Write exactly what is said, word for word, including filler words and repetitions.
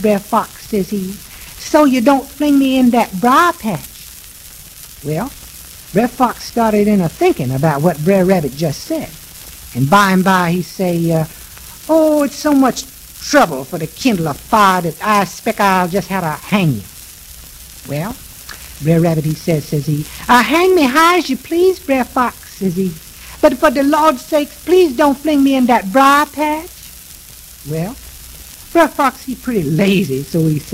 Brer Fox, says he, so you don't fling me in that briar patch. Well, Brer Fox started in a thinking about what Brer Rabbit just said, and by and by he say, uh, oh, it's so much trouble for to kindle a fire that I expect I'll just have to hang you. Well, Brer Rabbit, he says, says he, uh, hang me high as you please, Brer Fox, says he, but for the Lord's sake, please don't fling me in that briar patch. Well, Brer Fox, he pretty lazy, so he said,